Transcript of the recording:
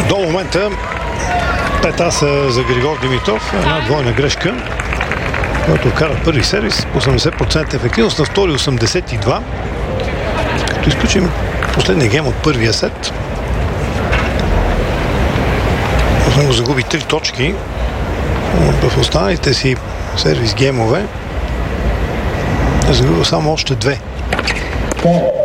До момента 5 аса за Григор Димитров, една двойна грешка, който кара първи сервис, 80% ефективност, на втори 82%. Като изключим последния гейм от първия сет, отново загуби 3 точки. В останалите си сервис геймове загубил само още 2.